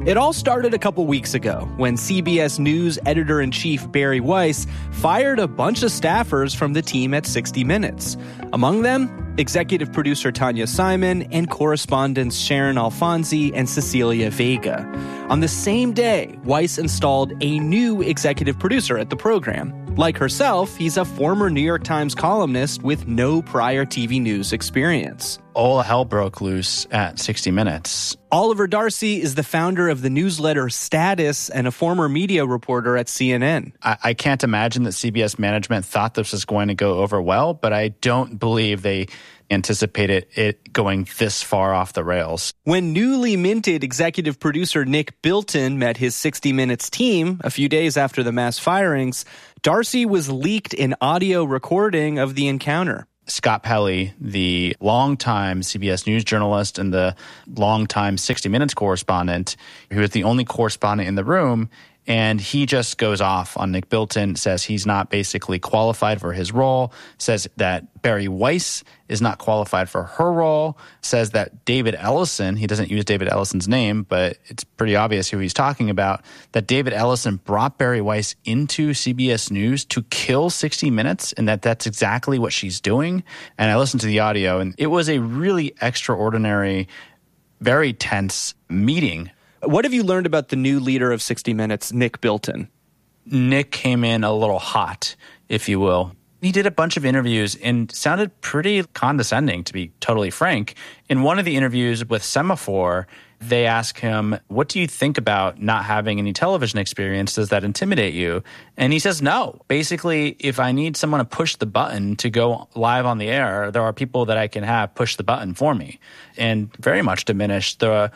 It all started a couple weeks ago when CBS News editor-in-chief Bari Weiss fired a bunch of staffers from the team at 60 Minutes. Among them, executive producer Tanya Simon and correspondents Sharon Alfonsi and Cecilia Vega. On the same day, Weiss installed a new executive producer at the program. Like herself, he's a former New York Times columnist with no prior TV news experience. All hell broke loose at 60 Minutes. Oliver Darcy is the founder of the newsletter Status and a former media reporter at CNN. I can't imagine that CBS management thought this was going to go over well, but I don't believe they anticipated it going this far off the rails. When newly minted executive producer Nick Bilton met his 60 Minutes team a few days after the mass firings, Darcy was leaked an audio recording of the encounter. Scott Pelley, the longtime CBS News journalist and the longtime 60 Minutes correspondent, who was the only correspondent in the room, and he just goes off on Nick Bilton, says he's not basically qualified for his role, says that Bari Weiss is not qualified for her role, says that David Ellison, he doesn't use David Ellison's name, but it's pretty obvious who he's talking about, that David Ellison brought Bari Weiss into CBS News to kill 60 Minutes, and that's exactly what she's doing. And I listened to the audio, and it was a really extraordinary, very tense meeting. What have you learned about the new leader of 60 Minutes, Nick Bilton? Nick came in a little hot, if you will. He did a bunch of interviews and sounded pretty condescending, to be totally frank. In one of the interviews with Semaphore, they asked him, what do you think about not having any television experience? Does that intimidate you? And he says, no. Basically, if I need someone to push the button to go live on the air, there are people that I can have push the button for me, and very much diminish the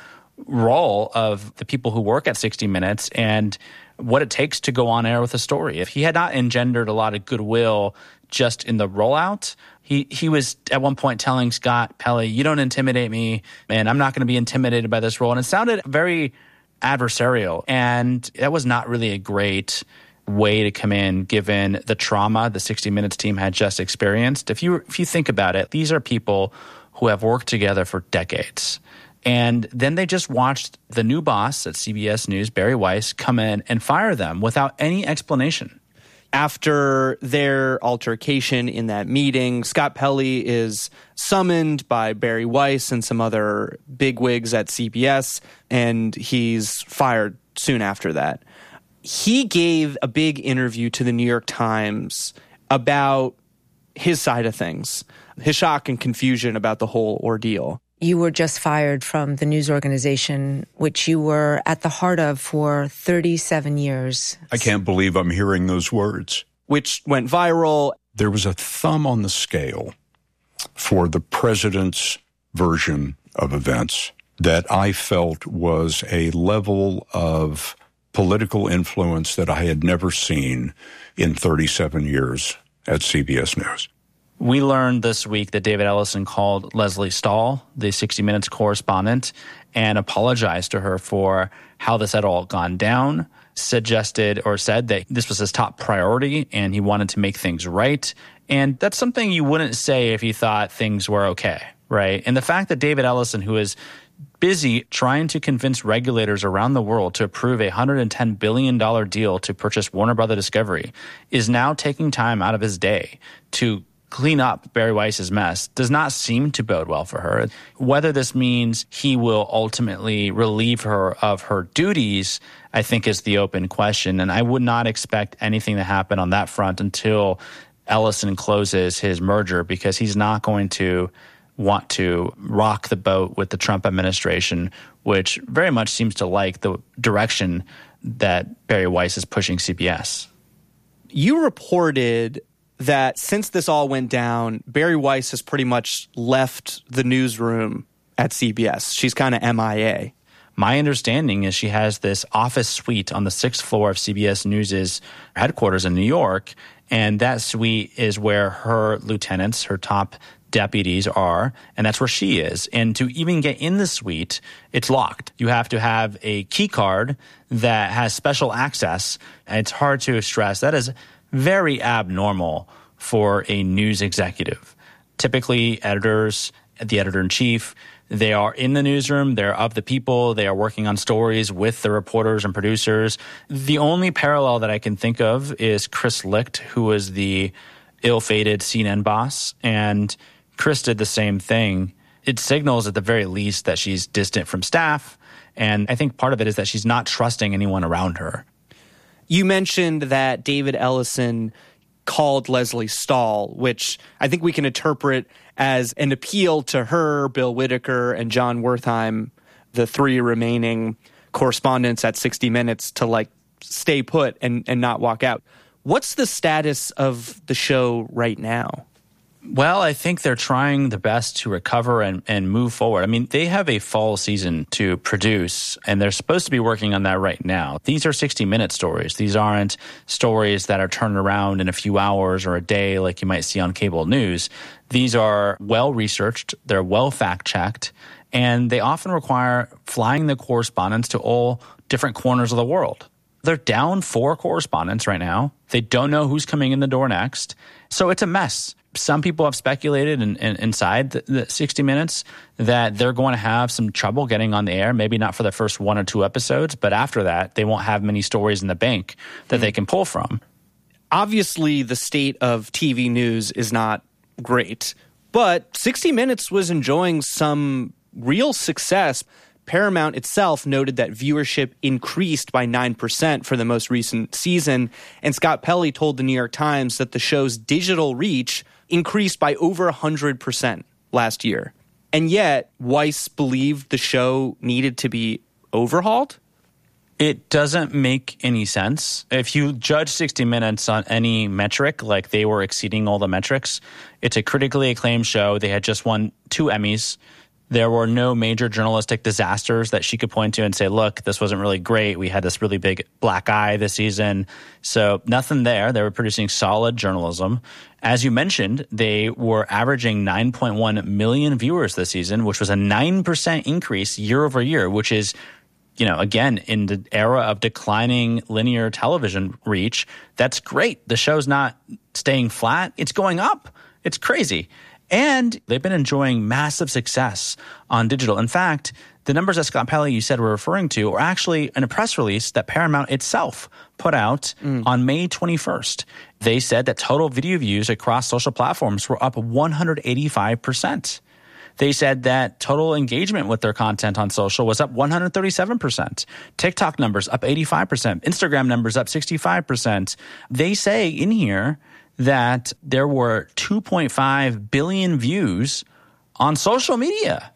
role of the people who work at 60 Minutes and what it takes to go on air with a story. If he had not engendered a lot of goodwill just in the rollout, he was at one point telling Scott Pelley, you don't intimidate me, and I'm not going to be intimidated by this role. And it sounded very adversarial, and that was not really a great way to come in given the trauma the 60 Minutes team had just experienced. If you think about it, these are people who have worked together for decades. And then they just watched the new boss at CBS News, Bari Weiss, come in and fire them without any explanation. After their altercation in that meeting, Scott Pelley is summoned by Bari Weiss and some other bigwigs at CBS, and he's fired soon after that. He gave a big interview to the New York Times about his side of things, his shock and confusion about the whole ordeal. You were just fired from the news organization, which you were at the heart of for 37 years. I can't believe I'm hearing those words. Which went viral. There was a thumb on the scale for the president's version of events that I felt was a level of political influence that I had never seen in 37 years at CBS News. We learned this week that David Ellison called Lesley Stahl, the 60 Minutes correspondent, and apologized to her for how this had all gone down, suggested or said that this was his top priority and he wanted to make things right. And that's something you wouldn't say if you thought things were okay, right? And the fact that David Ellison, who is busy trying to convince regulators around the world to approve a $110 billion deal to purchase Warner Bros. Discovery, is now taking time out of his day to clean up Bari Weiss's mess, does not seem to bode well for her. Whether this means he will ultimately relieve her of her duties, I think is the open question. And I would not expect anything to happen on that front until Ellison closes his merger, because he's not going to want to rock the boat with the Trump administration, which very much seems to like the direction that Bari Weiss is pushing CBS. You reported that since this all went down, Bari Weiss has pretty much left the newsroom at CBS. She's kind of MIA. My understanding is she has this office suite on the 6th floor of CBS News' headquarters in New York, and that suite is where her lieutenants, her top deputies are, and that's where she is. And to even get in the suite, it's locked. You have to have a key card that has special access, and it's hard to stress. That is very abnormal for a news executive. Typically, editors, the editor-in-chief, They are in the newsroom. They're of the people. They are working on stories with the reporters and producers. The only parallel that I can think of is Chris Licht, who was the ill-fated CNN boss, and Chris did the same thing. It signals at the very least that she's distant from staff, and I think part of it is that she's not trusting anyone around her. You mentioned that David Ellison called Leslie Stahl, which I think we can interpret as an appeal to her, Bill Whitaker, and John Wertheim, the three remaining correspondents at 60 Minutes, to stay put and not walk out. What's the status of the show right now? Well, I think they're trying their best to recover and move forward. I mean, they have a fall season to produce, and they're supposed to be working on that right now. These are 60-minute stories. These aren't stories that are turned around in a few hours or a day like you might see on cable news. These are well-researched, they're well fact-checked, and they often require flying the correspondents to all different corners of the world. They're down 4 correspondents right now. They don't know who's coming in the door next. So it's a mess. Some people have speculated inside the 60 Minutes that they're going to have some trouble getting on the air, maybe not for the first 1 or 2 episodes, but after that, they won't have many stories in the bank that they can pull from. Obviously, the state of TV news is not great, but 60 Minutes was enjoying some real success. Paramount itself noted that viewership increased by 9% for the most recent season, and Scott Pelley told the New York Times that the show's digital reach increased by over 100% last year. And yet, Weiss believed the show needed to be overhauled? It doesn't make any sense. If you judge 60 Minutes on any metric, like they were exceeding all the metrics, it's a critically acclaimed show. They had just won 2 Emmys. There were no major journalistic disasters that she could point to and say, look, this wasn't really great. We had this really big black eye this season. So nothing there. They were producing solid journalism. As you mentioned, they were averaging 9.1 million viewers this season, which was a 9% increase year over year, which is, again, in the era of declining linear television reach, that's great. The show's not staying flat. It's going up. It's crazy. And they've been enjoying massive success on digital. In fact, the numbers that Scott Pelley, you said, were referring to are actually in a press release that Paramount itself put out on May 21st. They said that total video views across social platforms were up 185%. They said that total engagement with their content on social was up 137%. TikTok numbers up 85%. Instagram numbers up 65%. They say in here that there were 2.5 billion views on social media.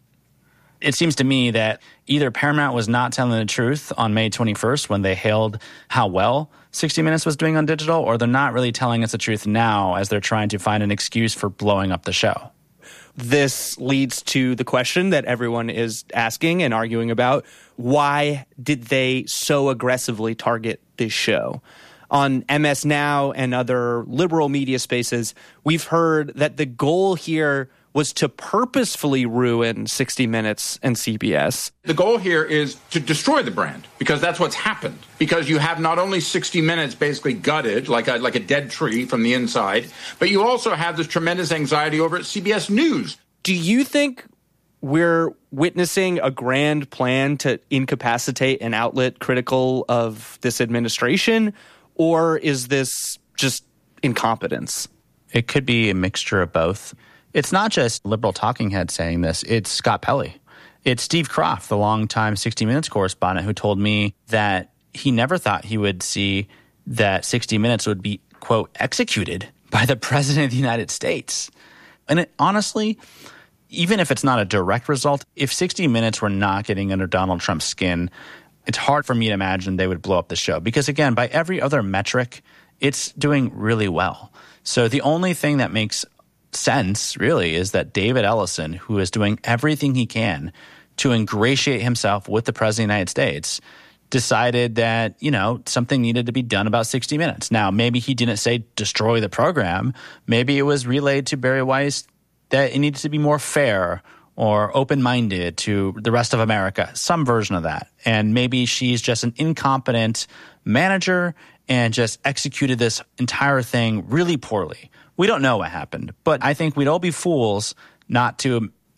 It seems to me that either Paramount was not telling the truth on May 21st when they hailed how well 60 Minutes was doing on digital, or they're not really telling us the truth now as they're trying to find an excuse for blowing up the show. This leads to the question that everyone is asking and arguing about. Why did they so aggressively target this show? On MS Now and other liberal media spaces, we've heard that the goal here was to purposefully ruin 60 Minutes and CBS. The goal here is to destroy the brand, because that's what's happened. Because you have not only 60 Minutes basically gutted, like a dead tree from the inside, but you also have this tremendous anxiety over at CBS News. Do you think we're witnessing a grand plan to incapacitate an outlet critical of this administration? Or is this just incompetence? It could be a mixture of both. It's not just liberal talking heads saying this. It's Scott Pelley. It's Steve Kroft, the longtime 60 Minutes correspondent, who told me that he never thought he would see that 60 Minutes would be, quote, executed by the President of the United States. And honestly, even if it's not a direct result, if 60 Minutes were not getting under Donald Trump's skin, it's hard for me to imagine they would blow up the show. Because, again, by every other metric, it's doing really well. So the only thing that makes sense, really, is that David Ellison, who is doing everything he can to ingratiate himself with the President of the United States, decided that, something needed to be done about 60 Minutes. Now, maybe he didn't say destroy the program. Maybe it was relayed to Bari Weiss that it needed to be more fair or open-minded to the rest of America, some version of that. And maybe she's just an incompetent manager and just executed this entire thing really poorly. We don't know what happened, but I think we'd all be fools not to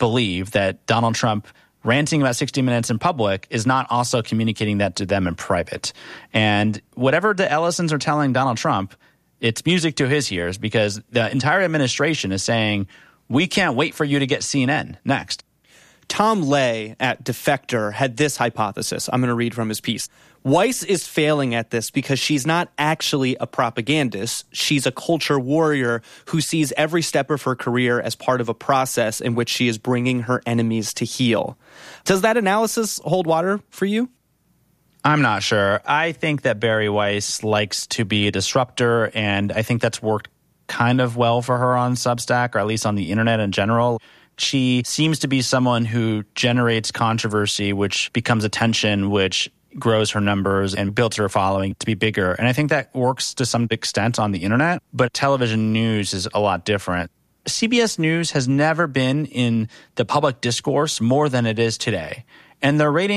believe that Donald Trump ranting about 60 Minutes in public is not also communicating that to them in private. And whatever the Ellisons are telling Donald Trump, it's music to his ears, because the entire administration is saying, we can't wait for you to get CNN next. Tom Lay at Defector had this hypothesis. I'm going to read from his piece. Weiss is failing at this because she's not actually a propagandist. She's a culture warrior who sees every step of her career as part of a process in which she is bringing her enemies to heel. Does that analysis hold water for you? I'm not sure. I think that Bari Weiss likes to be a disruptor, and I think that's worked kind of well for her on Substack, or at least on the internet in general. She seems to be someone who generates controversy, which becomes attention, which grows her numbers and builds her following to be bigger. And I think that works to some extent on the internet, but television news is a lot different. CBS News has never been in the public discourse more than it is today. And their ratings